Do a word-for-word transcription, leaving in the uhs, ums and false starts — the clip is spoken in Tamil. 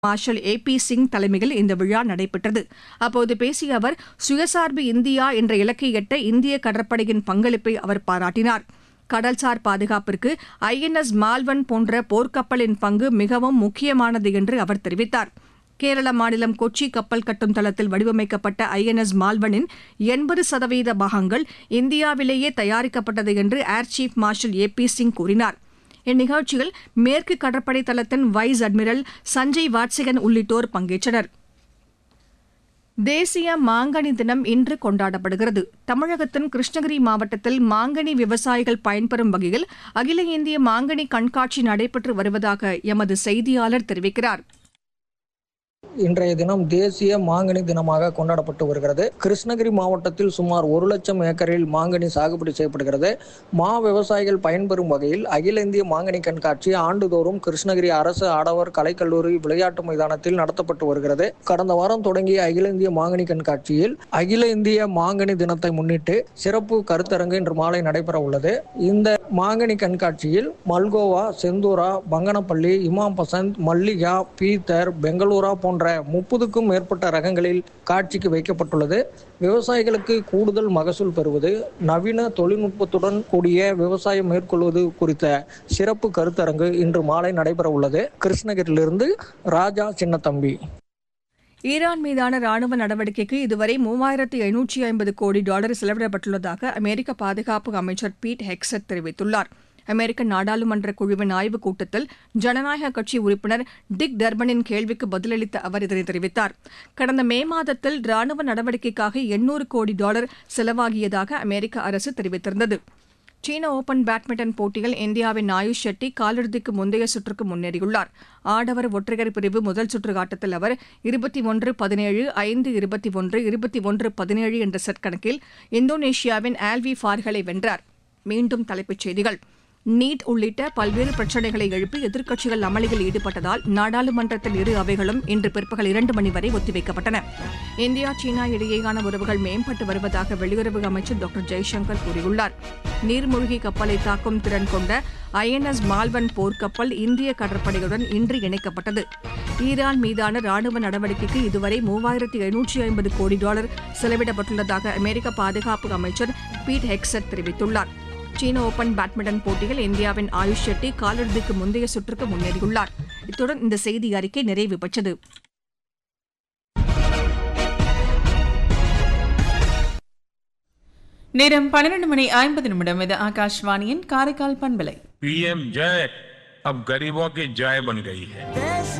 மார்ஷல் ஏ பி சிங் தலைமையில் இந்த விழா நடைபெற்றது. அப்போது பேசிய அவர், சுயசார்பு இந்தியா என்ற இலக்கை எட்ட இந்திய கடற்படையின் பங்களிப்பை அவர் பாராட்டினார். கடல்சார் பாதுகாப்பிற்கு ஐ என் எஸ் மால்வன் போன்ற போர்க்கப்பலின் பங்கு மிகவும் முக்கியமானது என்று அவர் தெரிவித்தார். கேரள மாநிலம் கொச்சி கப்பல் கட்டும் தளத்தில் வடிவமைக்கப்பட்ட ஐ என் எஸ் மால்வனின் எண்பது சதவீத பாகங்கள் இந்தியாவிலேயே தயாரிக்கப்பட்டது என்று ஏர் சீஃப் மார்ஷல் ஏ பி சிங் கூறினார். இந்நிகழ்ச்சியில் மேற்கு கடற்படை தளத்தின் வைஸ் அட்மிரல் சஞ்சய் வாட்சிகன் உள்ளிட்டோர் பங்கேற்றனர். தேசிய மாங்கனி தினம் இன்று கொண்டாடப்படுகிறது. தமிழகத்தின் கிருஷ்ணகிரி மாவட்டத்தில் மாங்கனி விவசாயிகள் பயன்பெறும் வகையில் அகில இந்திய மாங்கனி கண்காட்சி நடைபெற்று வருவதாக எமது செய்தியாளர் தெரிவிக்கிறார். இன்றைய தினம் தேசிய மாங்கனி தினமாக கொண்டாடப்பட்டு வருகிறது. கிருஷ்ணகிரி மாவட்டத்தில் சுமார் ஒரு லட்சம் ஏக்கரில் மாங்கனி சாகுபடி செய்யப்படுகிறது. மா விவசாயிகள் பயன்பெறும் வகையில் அகில இந்திய மாங்கனி கண்காட்சி ஆண்டுதோறும் கிருஷ்ணகிரி அரசு ஆடவர் கலைக்கல்லூரி விளையாட்டு மைதானத்தில் நடத்தப்பட்டு வருகிறது. கடந்த வாரம் தொடங்கிய அகில இந்திய மாங்கனி கண்காட்சியில் அகில இந்திய மாங்கனி தினத்தை முன்னிட்டு சிறப்பு கருத்தரங்கு இன்று மாலை நடைபெற உள்ளது. இந்த மாங்கனி கண்காட்சியில் மல்கோவா, செந்தூரா, பங்கனப்பள்ளி, இமாம் பசந்த், மல்லிகா, பீத்தர், பெங்களூரா போன்ற முப்பதுக்கும் மேற்பட்ட ரகங்களில் காட்சிக்கு வைக்கப்பட்டுள்ளது. விவசாயிகளுக்கு கூடுதல் மகசூல் பெறுவது, நவீன தொழில்நுட்பத்துடன் கூடிய விவசாயம் மேற்கொள்வது குறித்த சிறப்பு கருத்தரங்கு இன்று மாலை நடைபெற உள்ளது. கிருஷ்ணகிரியிலிருந்து ராஜா சின்னத்தம்பி. ஈரான் மீதான ராணுவ நடவடிக்கைக்கு இதுவரை மூவாயிரத்து ஐநூற்றி ஐம்பது கோடி டாலர் செலவிடப்பட்டுள்ளதாக அமெரிக்க பாதுகாப்பு அமைச்சர் பீட் ஹெக்ஸட் தெரிவித்துள்ளார். அமெரிக்க நாடாளுமன்ற குழுவின் ஆய்வுக் கூட்டத்தில் ஜனநாயக கட்சி உறுப்பினர் டிக் டர்பனின் கேள்விக்கு பதிலளித்த அவர் இதனை தெரிவித்தார். கடந்த மே மாதத்தில் ராணுவ நடவடிக்கைக்காக எண்ணூறு கோடி டாலர் செலவாகியதாக அமெரிக்க அரசு தெரிவித்திருந்தது. சீன ஓபன் பேட்மிண்டன் போட்டியில் இந்தியாவின் ஆயுஷ் ஷெட்டி காலிறுதிக்கு முந்தைய சுற்றுக்கு முன்னேறியுள்ளார். ஆடவர் ஒற்றையர் பிரிவு முதல் சுற்று ஆட்டத்தில் அவர் இருபத்தி ஒன்று பதினேழு, ஐந்து இருபத்தி ஒன்று, இருபத்தி ஒன்று பதினேழு என்ற செட் கணக்கில் இந்தோனேஷியாவின் ஆல்வி ஃபார்கலை வென்றார். மீண்டும் தலைப்புச் செய்திகள். நீட் உள்ளிட்ட பல்வேறு பிரச்சினைகளை எழுப்பி எதிர்க்கட்சிகள் அமளியில் ஈடுபட்டதால் நாடாளுமன்றத்தில் இரு அவைகளும் இன்று பிற்பகல் இரண்டு மணி வரை ஒத்திவைக்கப்பட்டன. இந்தியா சீனா இடையேயான உறவுகள் மேம்பட்டு வருவதாக வெளியுறவு அமைச்சர் டாக்டர் ஜெய்சங்கர் கூறியுள்ளார். நீர்மூழ்கி கப்பலை தாக்கும் திறன் கொண்ட ஐ என் எஸ் மால்வன் போர்க்கப்பல் இந்திய கடற்படையுடன் இன்று இணைக்கப்பட்டது. ஈரான் மீதான ராணுவ நடவடிக்கைக்கு இதுவரை மூவாயிரத்து எழுநூற்றி ஐம்பது கோடி டாலர் செலவிடப்பட்டுள்ளதாக அமெரிக்க பாதுகாப்பு அமைச்சர் பீட் ஹெக்ஸட் தெரிவித்துள்ளார். சீன ஓபன் பேட்மிண்டன் போட்டியில் இந்தியாவின் ஆயுஷ் ஷெட்டி காலிறுதிக்கு முந்தைய சுற்றுக்கு முன்னேறியுள்ளார். இத்துடன் இந்த செய்தி அறிக்கை நிறைவு பெற்றது. நேரம் பன்னிரண்டு மணி ஐம்பது நிமிடம். இது ஆகாஷ்வாணியின் காரைக்கால் பண்பலை. पी एम जय अब गरीबों की जय बन गई है.